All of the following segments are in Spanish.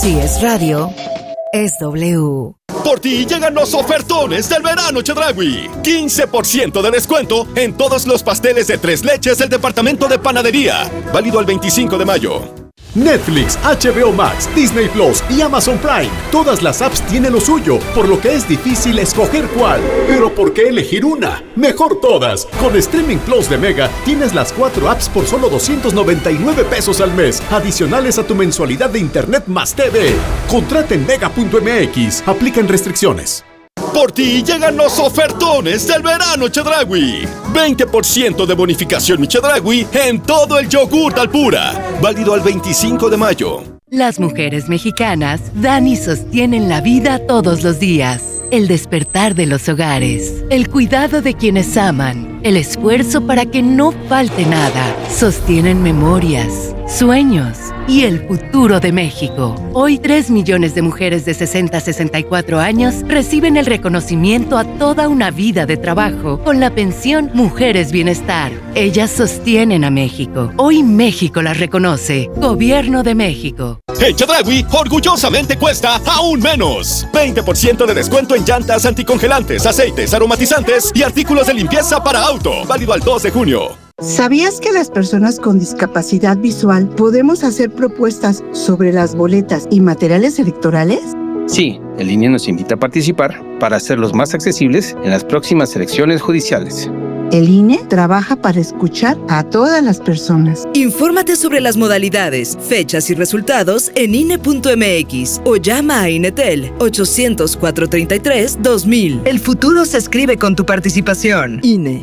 Si es radio, es W. Por ti llegan los ofertones del verano Chedraui. 15% de descuento en todos los pasteles de 3 leches del departamento de panadería. Válido al 25 de mayo. Netflix, HBO Max, Disney Plus y Amazon Prime. Todas las apps tienen lo suyo, por lo que es difícil escoger cuál. Pero ¿por qué elegir una? Mejor todas. Con Streaming Plus de Mega tienes las 4 apps por solo 299 pesos al mes, adicionales a tu mensualidad de Internet más TV. Contrata en mega.mx. Aplican restricciones. Por ti llegan los ofertones del verano Chedraui. 20% de bonificación mi Chedraui en todo el yogur Alpura. Válido al 25 de mayo. Las mujeres mexicanas dan y sostienen la vida todos los días. El despertar de los hogares, el cuidado de quienes aman, el esfuerzo para que no falte nada. Sostienen memorias, sueños y el futuro de México. Hoy 3 millones de mujeres de 60 a 64 años reciben el reconocimiento a toda una vida de trabajo con la pensión Mujeres Bienestar. Ellas sostienen a México. Hoy México las reconoce. Gobierno de México. En Chedraui, orgullosamente cuesta aún menos. 20% de descuento en llantas anticongelantes, aceites, aromatizantes y artículos de limpieza para auto. Válido al 2 de junio. ¿Sabías que las personas con discapacidad visual podemos hacer propuestas sobre las boletas y materiales electorales? Sí, el INE nos invita a participar para hacerlos más accesibles en las próximas elecciones judiciales. El INE trabaja para escuchar a todas las personas. Infórmate sobre las modalidades, fechas y resultados en INE.mx o llama a INETEL 800-433-2000. El futuro se escribe con tu participación. INE.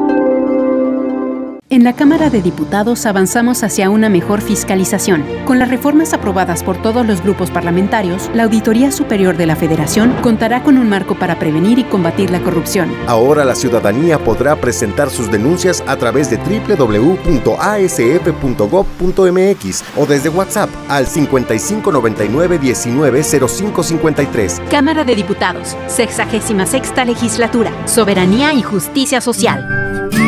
En la Cámara de Diputados avanzamos hacia una mejor fiscalización. Con las reformas aprobadas por todos los grupos parlamentarios, la Auditoría Superior de la Federación contará con un marco para prevenir y combatir la corrupción. Ahora la ciudadanía podrá presentar sus denuncias a través de www.asf.gov.mx o desde WhatsApp al 5599-190553. Cámara de Diputados, 66ª Legislatura, Soberanía y Justicia Social.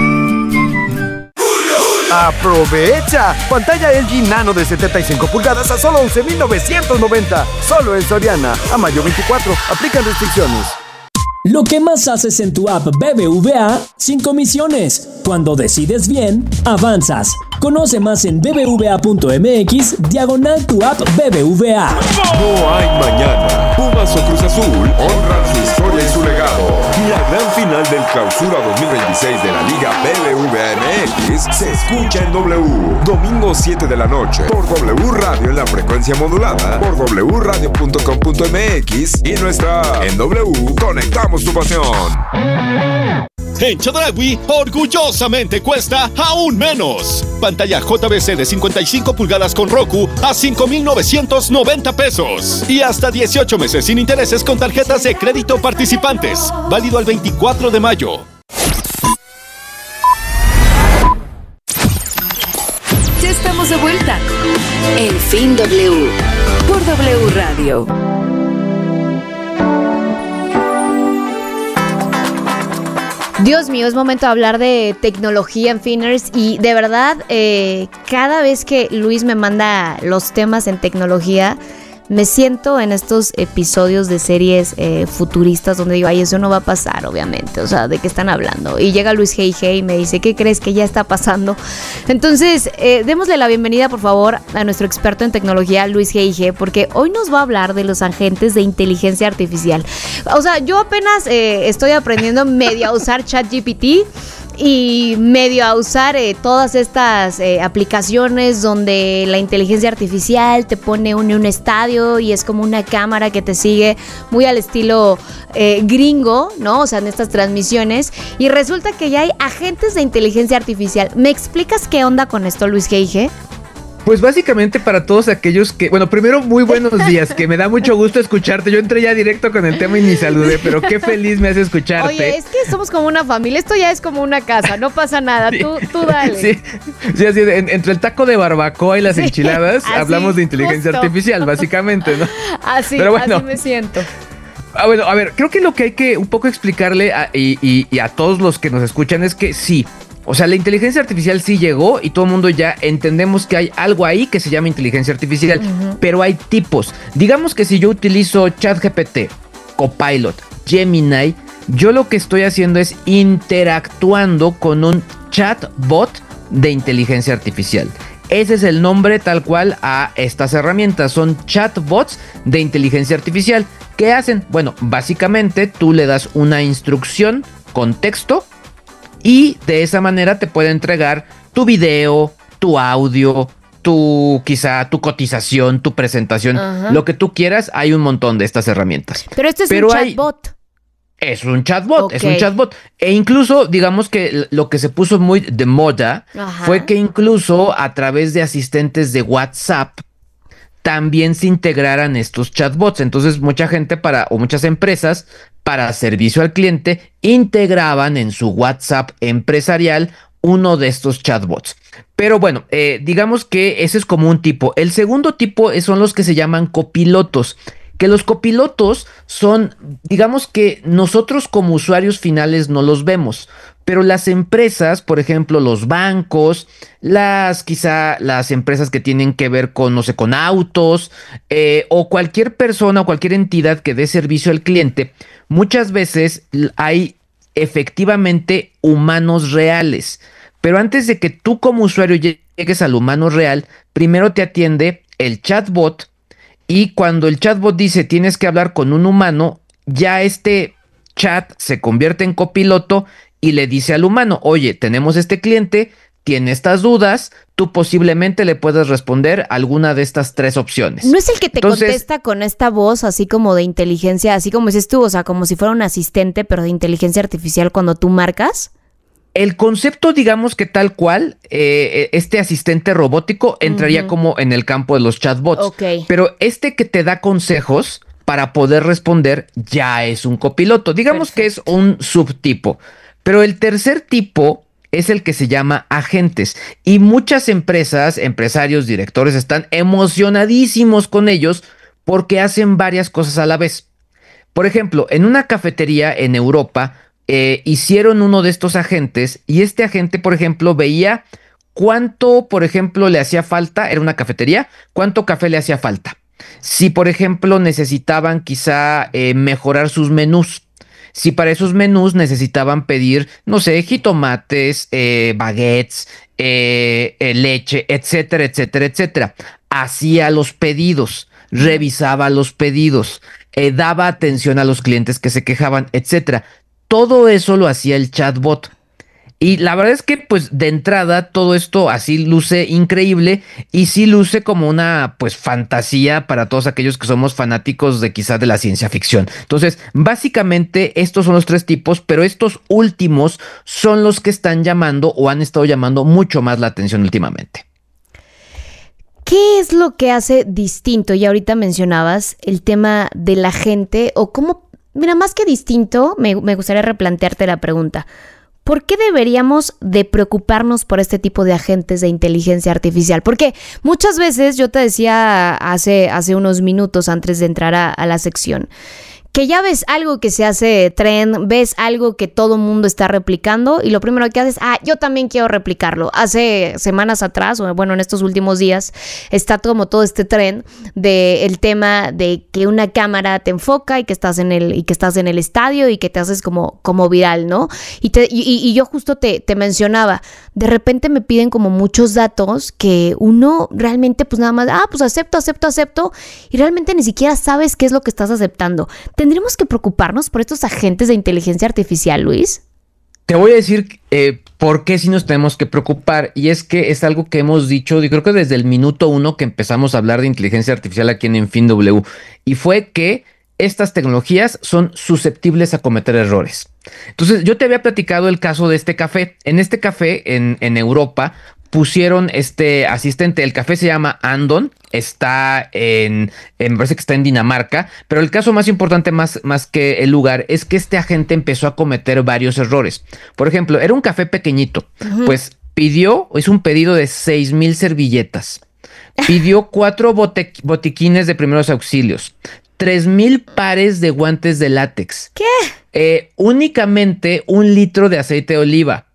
¡Aprovecha! Pantalla LG Nano de 75 pulgadas a solo 11,990. Solo en Soriana. A mayo 24. Aplican restricciones. Lo que más haces en tu app BBVA sin comisiones. Cuando decides bien, avanzas. Conoce más en bbva.mx/tu app BBVA. No hay mañana. Pumas o Cruz Azul honran su historia y su legado. La gran final del Clausura 2026 de la Liga BBVA MX se escucha en W. Domingo 7 de la noche por W Radio en la frecuencia modulada, por wradio.com.mx y nuestra app. En W conectamos tu pasión. En Chedraui, orgullosamente cuesta aún menos. Pantalla JVC de 55 pulgadas con Roku a 5,990 pesos. Y hasta 18 meses sin intereses con tarjetas de crédito participantes. Válido al 24 de mayo. Ya estamos de vuelta. En Fin W. Por W Radio. Dios mío, es momento de hablar de tecnología en Finners y de verdad, cada vez que Luis me manda los temas en tecnología, me siento en estos episodios de series futuristas donde digo, ay, eso no va a pasar, obviamente, o sea, ¿de qué están hablando? Y llega Luis G.I.G. y me dice, ¿qué crees que ya está pasando? Entonces, démosle la bienvenida, por favor, a nuestro experto en tecnología, Luis G.I.G., porque hoy nos va a hablar de los agentes de inteligencia artificial. O sea, yo apenas estoy aprendiendo medio a usar ChatGPT y medio a usar todas estas aplicaciones donde la inteligencia artificial te pone en un estadio y es como una cámara que te sigue muy al estilo gringo, ¿no? O sea, en estas transmisiones. Y resulta que ya hay agentes de inteligencia artificial. ¿Me explicas qué onda con esto, Luis G.I.G.? Pues básicamente para todos aquellos que... Bueno, primero, muy buenos días, que me da mucho gusto escucharte. Yo entré ya directo con el tema y ni saludé, pero qué feliz me hace escucharte. Oye, es que somos como una familia, esto ya es como una casa, no pasa nada, sí. Tú dale. Sí, así entre el taco de barbacoa y las enchiladas, así, hablamos de inteligencia artificial, básicamente, ¿no? Así, pero bueno, así me siento. Bueno, a ver, creo que lo que hay que un poco explicarle y a todos los que nos escuchan es que sí, O sea, la inteligencia artificial sí llegó y todo el mundo ya entendemos que hay algo ahí que se llama inteligencia artificial, pero hay tipos. Digamos que si yo utilizo ChatGPT, Copilot, Gemini, yo lo que estoy haciendo es interactuando con un chatbot de inteligencia artificial. Ese es el nombre tal cual a estas herramientas. Son chatbots de inteligencia artificial. ¿Qué hacen? Bueno, básicamente tú le das una instrucción con texto y de esa manera te puede entregar tu video, tu audio, quizá tu cotización, tu presentación, lo que tú quieras. Hay un montón de estas herramientas. Pero esto es un chatbot. Es un chatbot, Okay. es un chatbot. E incluso, digamos que lo que se puso muy de moda fue que incluso a través de asistentes de WhatsApp también se integraran estos chatbots. Entonces, mucha gente o muchas empresas para servicio al cliente integraban en su WhatsApp empresarial uno de estos chatbots. Pero bueno, digamos que ese es como un tipo. El segundo tipo son los que se llaman copilotos. Que los copilotos son, digamos que nosotros como usuarios finales no los vemos, pero las empresas, por ejemplo, los bancos, quizá las empresas que tienen que ver con, no sé, con autos, o cualquier persona o cualquier entidad que dé servicio al cliente, muchas veces hay efectivamente humanos reales. Pero antes de que tú como usuario llegues al humano real, primero te atiende el chatbot. Y cuando el chatbot dice tienes que hablar con un humano, ya este chat se convierte en copiloto y le dice al humano, oye, tenemos este cliente, tiene estas dudas, tú posiblemente le puedes responder alguna de estas 3 opciones. ¿No es el que te contesta con esta voz así como de inteligencia, así como dices tú, o sea, como si fuera un asistente, pero de inteligencia artificial cuando tú marcas? El concepto, digamos que tal cual, este asistente robótico entraría como en el campo de los chatbots. Okay. Pero este que te da consejos para poder responder ya es un copiloto. Digamos que es un subtipo. Pero el tercer tipo es el que se llama agentes. Y muchas empresas, empresarios, directores están emocionadísimos con ellos porque hacen varias cosas a la vez. Por ejemplo, en una cafetería en Europa hicieron uno de estos agentes y este agente, por ejemplo, veía cuánto, por ejemplo, le hacía falta, era una cafetería, cuánto café le hacía falta. Si, por ejemplo, necesitaban quizá mejorar sus menús. Si para esos menús necesitaban pedir, no sé, jitomates, baguettes, leche, etcétera, etcétera, etcétera. Hacía los pedidos, revisaba los pedidos, daba atención a los clientes que se quejaban, etcétera. Todo eso lo hacía el chatbot. Y la verdad es que, pues, de entrada, todo esto así luce increíble y sí luce como una, pues, fantasía para todos aquellos que somos fanáticos de quizás de la ciencia ficción. Entonces, básicamente, estos son los 3 tipos, pero estos últimos son los que están llamando o han estado llamando mucho más la atención últimamente. ¿Qué es lo que hace distinto? Y ahorita mencionabas el tema de la gente o cómo... Mira, más que distinto, me gustaría replantearte la pregunta. ¿Por qué deberíamos de preocuparnos por este tipo de agentes de inteligencia artificial? Porque muchas veces, yo te decía hace unos minutos antes de entrar a la sección, que ya ves algo que se hace trend, ves algo que todo mundo está replicando y lo primero que haces, yo también quiero replicarlo. Hace semanas atrás, o bueno, en estos últimos días, está como todo este trend del tema de que una cámara te enfoca y que estás en el estadio y que te haces como viral, ¿no? Y yo justo te mencionaba, de repente me piden como muchos datos que uno realmente pues nada más, pues acepto y realmente ni siquiera sabes qué es lo que estás aceptando. ¿Tendríamos que preocuparnos por estos agentes de inteligencia artificial, Luis? Te voy a decir por qué sí nos tenemos que preocupar, y es que es algo que hemos dicho, yo creo que desde el minuto 1 que empezamos a hablar de inteligencia artificial aquí en Enfin W, y fue que estas tecnologías son susceptibles a cometer errores. Entonces, yo te había platicado el caso de este café. En este café en Europa pusieron este asistente. El café se llama Andon, está me parece que está en Dinamarca, pero el caso más importante, más que el lugar, es que este agente empezó a cometer varios errores. Por ejemplo, era un café pequeñito, pues hizo un pedido de 6,000 servilletas, pidió 4 botiquines de primeros auxilios, 3,000 pares de guantes de látex. ¿Qué? Únicamente 1 litro de aceite de oliva,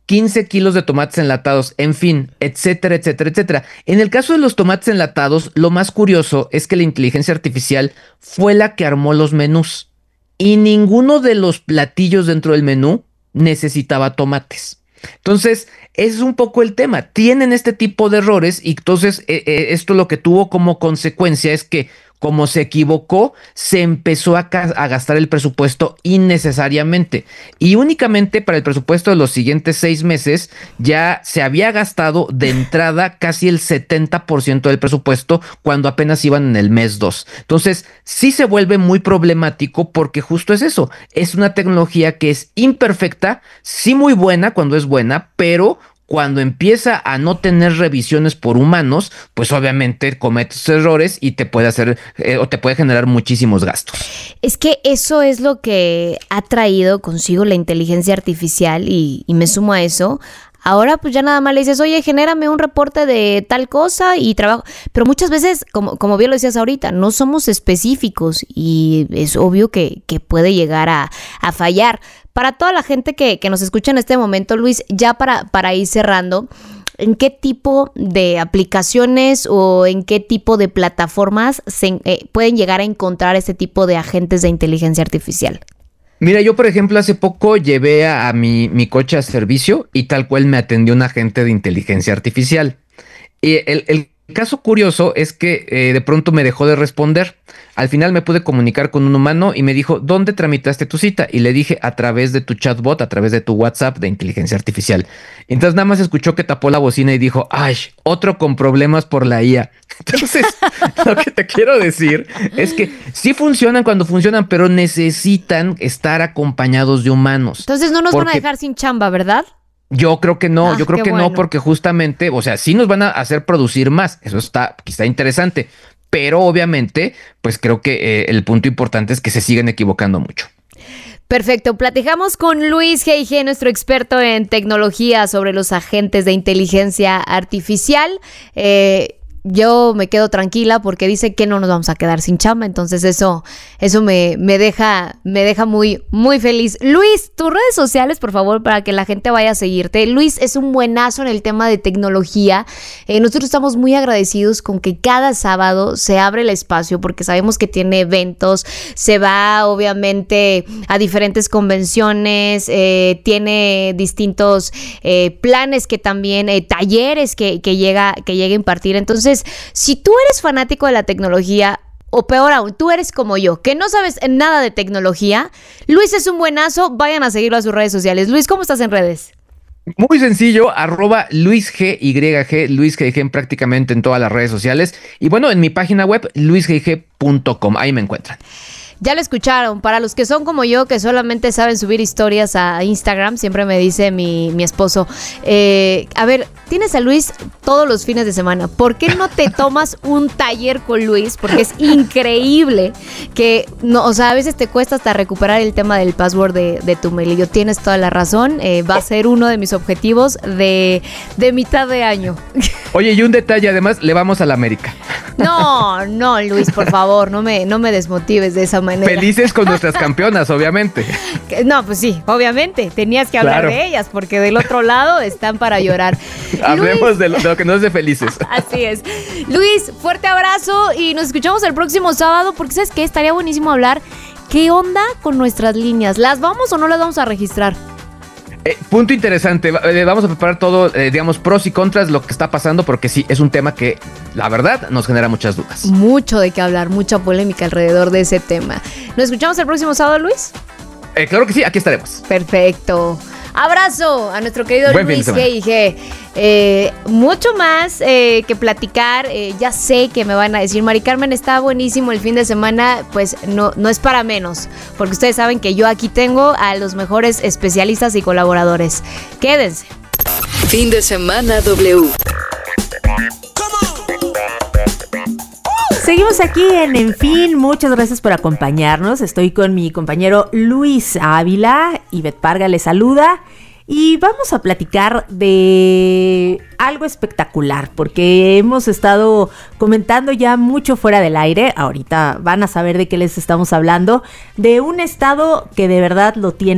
15 kilos de tomates enlatados, en fin, etcétera, etcétera, etcétera. En el caso de los tomates enlatados, lo más curioso es que la inteligencia artificial fue la que armó los menús y ninguno de los platillos dentro del menú necesitaba tomates. Entonces, ese es un poco el tema. Tienen este tipo de errores y entonces esto lo que tuvo como consecuencia es que como se equivocó, se empezó a gastar el presupuesto innecesariamente y únicamente para el presupuesto de los siguientes 6 meses ya se había gastado de entrada casi el 70% del presupuesto cuando apenas iban en el mes 2. Entonces sí se vuelve muy problemático porque justo es eso, es una tecnología que es imperfecta, sí muy buena cuando es buena, pero cuando empieza a no tener revisiones por humanos, pues obviamente cometes errores y te puede hacer o te puede generar muchísimos gastos. Es que eso es lo que ha traído consigo la inteligencia artificial y me sumo a eso. Ahora pues ya nada más le dices, oye, genérame un reporte de tal cosa y trabajo. Pero muchas veces, como bien lo decías ahorita, no somos específicos y es obvio que puede llegar a fallar. Para toda la gente que nos escucha en este momento, Luis, ya para ir cerrando, ¿en qué tipo de aplicaciones o en qué tipo de plataformas pueden llegar a encontrar este tipo de agentes de inteligencia artificial? Mira, yo por ejemplo hace poco llevé a mi coche a servicio y tal cual me atendió un agente de inteligencia artificial. Y el caso curioso es que de pronto me dejó de responder. Al final me pude comunicar con un humano y me dijo, ¿dónde tramitaste tu cita? Y le dije, a través de tu chatbot, a través de tu WhatsApp de inteligencia artificial. Entonces nada más escuchó que tapó la bocina y dijo, ¡ay! Otro con problemas por la IA. Entonces, lo que te quiero decir es que sí funcionan cuando funcionan, pero necesitan estar acompañados de humanos. Entonces no nos van a dejar sin chamba, ¿verdad? Yo creo que no, no, porque justamente, o sea, sí nos van a hacer producir más, eso está quizá interesante, pero obviamente, pues creo que el punto importante es que se siguen equivocando mucho. Perfecto, platicamos con Luis G.I.G., nuestro experto en tecnología sobre los agentes de inteligencia artificial. Yo me quedo tranquila porque dice que no nos vamos a quedar sin chamba, entonces eso me deja muy, muy feliz. Luis, tus redes sociales, por favor, para que la gente vaya a seguirte. Luis es un buenazo en el tema de tecnología. Nosotros estamos muy agradecidos con que cada sábado se abre el espacio porque sabemos que tiene eventos, se va obviamente a diferentes convenciones, tiene distintos planes que también, talleres que llega a impartir. Entonces, si tú eres fanático de la tecnología, o peor aún, tú eres como yo, que no sabes nada de tecnología, Luis es un buenazo, vayan a seguirlo a sus redes sociales. Luis, ¿cómo estás en redes? Muy sencillo, @LuisGYG, Luis GYG prácticamente en todas las redes sociales. Y bueno, en mi página web, luisgyg.com, ahí me encuentran. Ya lo escucharon, para los que son como yo, que solamente saben subir historias a Instagram, siempre me dice mi esposo, a ver, tienes a Luis todos los fines de semana, ¿por qué no te tomas un taller con Luis? Porque es increíble que, no, o sea, a veces te cuesta hasta recuperar el tema del password de tu mail. Y yo tienes toda la razón, va a ser uno de mis objetivos de mitad de año. Oye, y un detalle, además, le vamos a la América. No, Luis, por favor, no me desmotives de esa manera. Felices con nuestras campeonas, obviamente. No, pues sí, obviamente, tenías que hablar de ellas, porque del otro lado están para llorar. Hablemos de lo que nos hace felices. Así es. Luis, fuerte abrazo y nos escuchamos el próximo sábado, porque ¿sabes qué? Estaría buenísimo hablar qué onda con nuestras líneas. ¿Las vamos o no las vamos a registrar? Punto interesante, vamos a preparar todo, digamos, pros y contras, lo que está pasando, porque sí, es un tema que, la verdad, nos genera muchas dudas. Mucho de qué hablar, mucha polémica alrededor de ese tema. ¿Nos escuchamos el próximo sábado, Luis? Claro que sí, aquí estaremos. Perfecto. Abrazo a nuestro querido Luis G.I.G. Mucho más que platicar. Ya sé que me van a decir, Mari Carmen, está buenísimo el fin de semana. Pues no es para menos, porque ustedes saben que yo aquí tengo a los mejores especialistas y colaboradores. Quédense. Fin de semana W. Seguimos aquí en fin, muchas gracias por acompañarnos. Estoy con mi compañero Luis Ávila, Ivette Parga le saluda y vamos a platicar de algo espectacular porque hemos estado comentando ya mucho fuera del aire. Ahorita van a saber de qué les estamos hablando, de un estado que de verdad lo tiene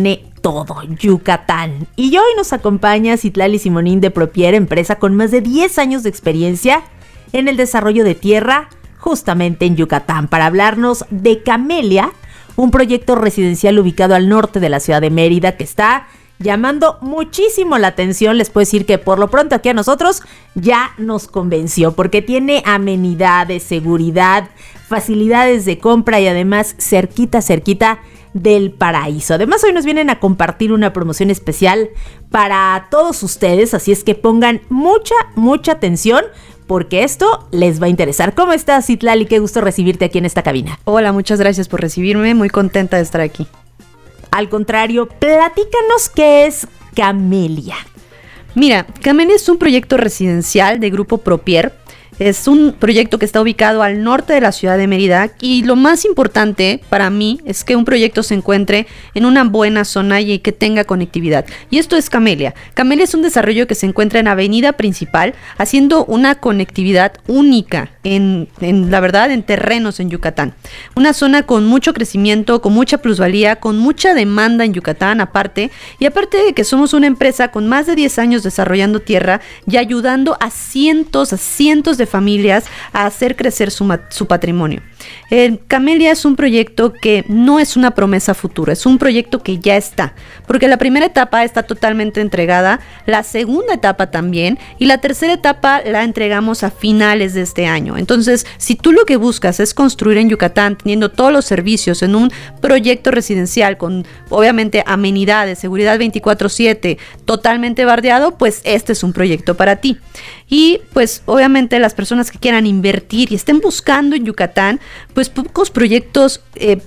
todo, Yucatán. Y hoy nos acompaña Citlali Simonín de Propier, empresa con más de 10 años de experiencia en el desarrollo de tierra, justamente en Yucatán, para hablarnos de Camelia, un proyecto residencial ubicado al norte de la ciudad de Mérida que está llamando muchísimo la atención. Les puedo decir que por lo pronto aquí a nosotros ya nos convenció, porque tiene amenidades, seguridad, facilidades de compra y además cerquita del paraíso. Además, hoy nos vienen a compartir una promoción especial para todos ustedes, así es que pongan mucha atención, porque esto les va a interesar. ¿Cómo estás, Citlali? Qué gusto recibirte aquí en esta cabina. Hola, muchas gracias por recibirme, muy contenta de estar aquí. Al contrario, platícanos qué es Camelia. Mira, Camelia es un proyecto residencial de Grupo Propier. Es un proyecto que está ubicado al norte de la ciudad de Mérida y lo más importante para mí es que un proyecto se encuentre en una buena zona y que tenga conectividad. Y esto es Camelia. Camelia es un desarrollo que se encuentra en avenida principal, haciendo una conectividad única en la verdad, en terrenos en Yucatán. Una zona con mucho crecimiento, con mucha plusvalía, con mucha demanda en Yucatán aparte. Y aparte de que somos una empresa con más de 10 años desarrollando tierra y ayudando a cientos de familias a hacer crecer su patrimonio. Camelia es un proyecto que no es una promesa futura, es un proyecto que ya está, porque la primera etapa está totalmente entregada, la segunda etapa también, y la tercera etapa la entregamos a finales de este año. Entonces, si tú lo que buscas es construir en Yucatán, teniendo todos los servicios en un proyecto residencial con, obviamente, amenidades, seguridad 24/7, totalmente bardeado, pues este es un proyecto para ti. Y pues obviamente las personas que quieran invertir y estén buscando en Yucatán, pues pocos proyectos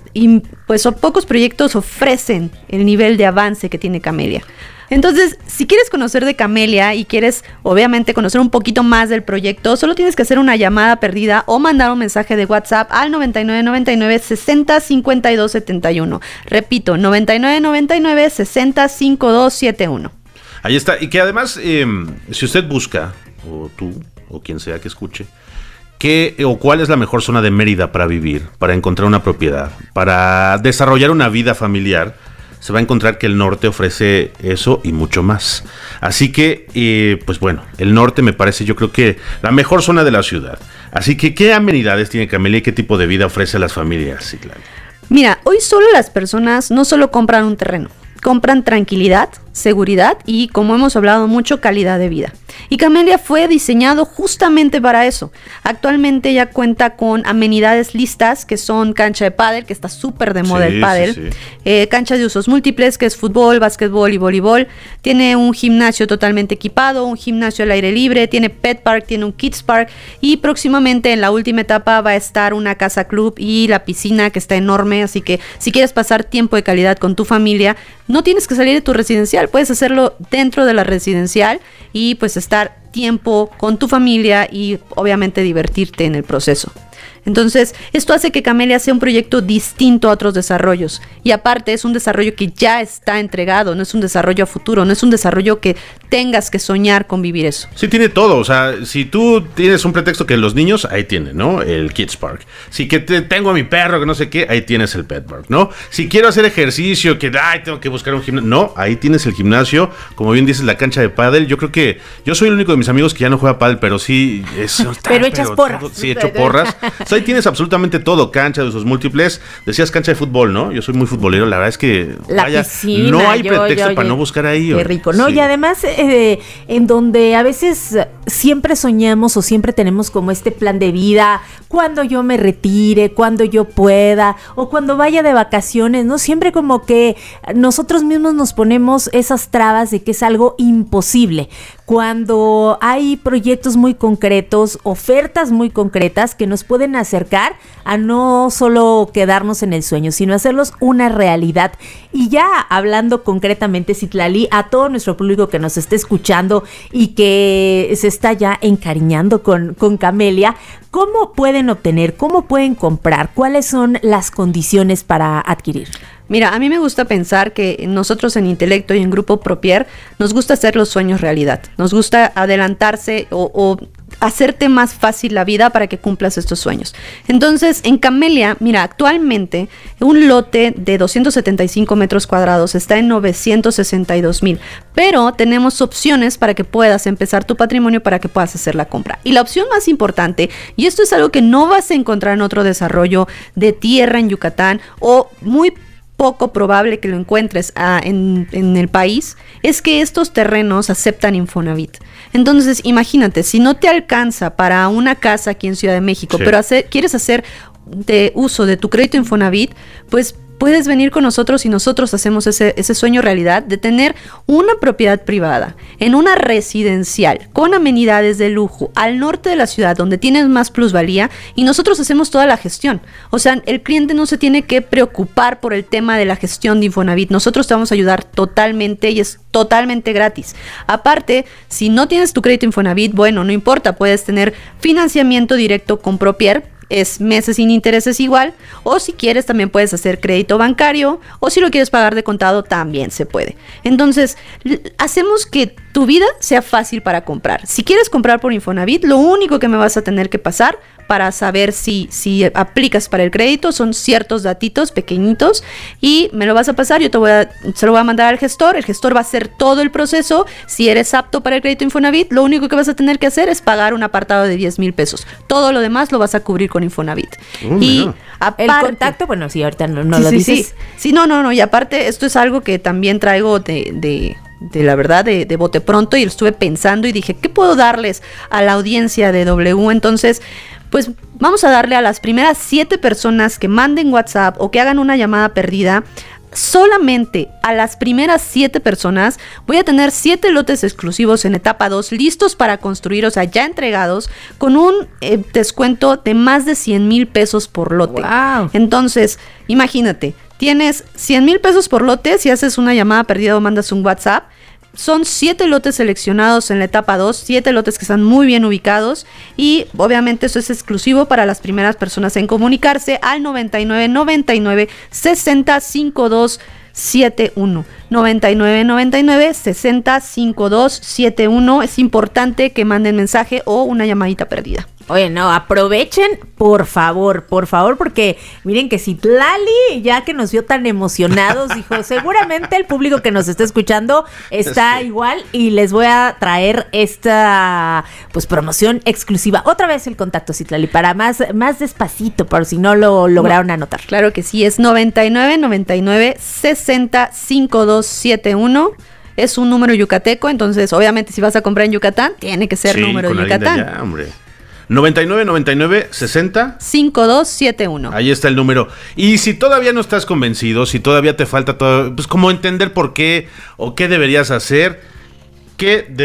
ofrecen el nivel de avance que tiene Camelia. Entonces, si quieres conocer de Camelia y quieres obviamente conocer un poquito más del proyecto, solo tienes que hacer una llamada perdida o mandar un mensaje de WhatsApp al 9999 60 52 71. Repito, 9999 60 52 71. Ahí está, y que además, si usted busca, o tú, o quien sea que escuche, ¿qué o cuál es la mejor zona de Mérida para vivir, para encontrar una propiedad, para desarrollar una vida familiar? Se va a encontrar que el norte ofrece eso y mucho más. Así que, pues bueno, el norte me parece, yo creo que la mejor zona de la ciudad. Así que, ¿qué amenidades tiene Camelia y qué tipo de vida ofrece a las familias, Citlali? Mira, hoy solo las personas no solo compran un terreno, compran tranquilidad, seguridad y, como hemos hablado mucho, calidad de vida. Y Camelia fue diseñado justamente para eso. Actualmente ya cuenta con amenidades listas, que son cancha de pádel, que está súper de moda el pádel, canchas de usos múltiples, que es fútbol, básquetbol y voleibol. Tiene un gimnasio totalmente equipado, un gimnasio al aire libre, tiene pet park, tiene un kids park y próximamente en la última etapa va a estar una casa club y la piscina, que está enorme. Así que si quieres pasar tiempo de calidad con tu familia, no tienes que salir de tu residencial, puedes hacerlo dentro de la residencial y pues estar tiempo con tu familia y obviamente divertirte en el proceso. Entonces, esto hace que Camelia sea un proyecto distinto a otros desarrollos. Y aparte, es un desarrollo que ya está entregado, no es un desarrollo a futuro, no es un desarrollo que tengas que soñar con vivir eso. Sí, tiene todo. O sea, si tú tienes un pretexto que los niños, ahí tienen, ¿no? El Kids Park. Si que tengo a mi perro, que no sé qué, ahí tienes el Pet Park, ¿no? Si quiero hacer ejercicio, que tengo que buscar un gimnasio, no, ahí tienes el gimnasio. Como bien dices, la cancha de pádel. Yo creo que yo soy el único de mis amigos que ya no juega pádel, pero sí... pero echas porras. Sí, echo porras. O sea, ahí tienes absolutamente todo, cancha de usos múltiples. Decías cancha de fútbol, ¿no? Yo soy muy futbolero, la verdad es que la piscina, no hay pretexto para no buscar ahí. Qué rico, ¿no? Sí. Y además, en donde a veces siempre soñamos o siempre tenemos como este plan de vida, cuando yo me retire, cuando yo pueda, o cuando vaya de vacaciones, ¿no? Siempre como que nosotros mismos nos ponemos esas trabas de que es algo imposible. Cuando hay proyectos muy concretos, ofertas muy concretas que nos pueden acercar a no solo quedarnos en el sueño, sino hacerlos una realidad. Y ya hablando concretamente, Citlali, a todo nuestro público que nos esté escuchando y que se está ya encariñando con Camelia, ¿cómo pueden obtener, cómo pueden comprar? ¿Cuáles son las condiciones para adquirir? Mira, a mí me gusta pensar que nosotros en Intelecto y en Grupo Propier nos gusta hacer los sueños realidad. Nos gusta adelantarse o hacerte más fácil la vida para que cumplas estos sueños. Entonces, en Camelia, mira, actualmente un lote de 275 metros cuadrados está en 962,000, pero tenemos opciones para que puedas empezar tu patrimonio, para que puedas hacer la compra. Y la opción más importante, y esto es algo que no vas a encontrar en otro desarrollo de tierra en Yucatán, o muy poco probable que lo encuentres en el país, es que estos terrenos aceptan Infonavit. Entonces, imagínate, si no te alcanza para una casa aquí en Ciudad de México, sí, pero quieres hacer uso de tu crédito Infonavit, pues puedes venir con nosotros y nosotros hacemos ese sueño realidad de tener una propiedad privada en una residencial con amenidades de lujo al norte de la ciudad donde tienes más plusvalía, y nosotros hacemos toda la gestión. O sea, el cliente no se tiene que preocupar por el tema de la gestión de Infonavit. Nosotros te vamos a ayudar totalmente y es totalmente gratis. Aparte, si no tienes tu crédito Infonavit, bueno, no importa, puedes tener financiamiento directo con Propier, es meses sin intereses igual, o si quieres también puedes hacer crédito bancario, o si lo quieres pagar de contado también se puede. Entonces, hacemos que tu vida sea fácil para comprar. Si quieres comprar por Infonavit, lo único que me vas a tener que pasar para saber si aplicas para el crédito son ciertos datitos pequeñitos, y me lo vas a pasar, se lo voy a mandar al gestor, el gestor va a hacer todo el proceso. Si eres apto para el crédito Infonavit, lo único que vas a tener que hacer es pagar un apartado de 10,000 pesos. Todo lo demás lo vas a cubrir con Infonavit. Y aparte, el contacto, bueno, sí, ahorita no lo dices. Sí, no, y aparte esto es algo que también traigo de la verdad, de bote pronto, y lo estuve pensando y dije, ¿qué puedo darles a la audiencia de W? Entonces, pues vamos a darle a las primeras 7 personas que manden WhatsApp o que hagan una llamada perdida. Solamente a las primeras 7 personas voy a tener 7 lotes exclusivos en etapa 2 listos para construir, o sea, ya entregados, con un descuento de más de 100,000 pesos por lote. Wow. Entonces, imagínate, tienes 100,000 pesos por lote si haces una llamada perdida o mandas un WhatsApp. Son 7 lotes seleccionados en la etapa 2, 7 lotes que están muy bien ubicados, y obviamente eso es exclusivo para las primeras personas en comunicarse al 99 60 52 71. 99 60 52 71. Es importante que manden mensaje o una llamadita perdida. Oye, no, aprovechen, por favor, porque miren que Citlali, ya que nos vio tan emocionados, dijo, seguramente el público que nos está escuchando está igual, y les voy a traer esta, pues, promoción exclusiva. Otra vez el contacto, Citlali, para más despacito, por si no lo lograron anotar. Claro que sí, es 99 60 52 71. Es un número yucateco, entonces obviamente si vas a comprar en Yucatán, tiene que ser número de Yucatán. Allá, hombre. 99 60 5271. Ahí está el número. Y si todavía no estás convencido, si todavía te falta todo, pues como entender por qué o qué deberías hacer,